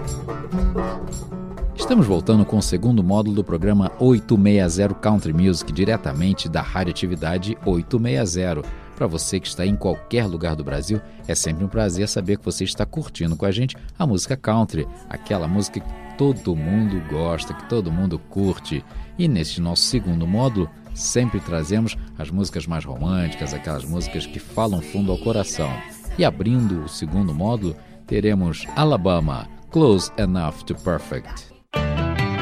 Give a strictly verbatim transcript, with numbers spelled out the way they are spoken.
Estamos voltando com o segundo módulo do programa oitocentos e sessenta Country Music, diretamente da Radioatividade oitocentos e sessenta. Para você que está em qualquer lugar do Brasil, é sempre um prazer saber que você está curtindo com a gente a música country, aquela música que todo mundo gosta, que todo mundo curte. E neste nosso segundo módulo, sempre trazemos as músicas mais românticas, aquelas músicas que falam fundo ao coração. E abrindo o segundo módulo, teremos Alabama, Close Enough to Perfect.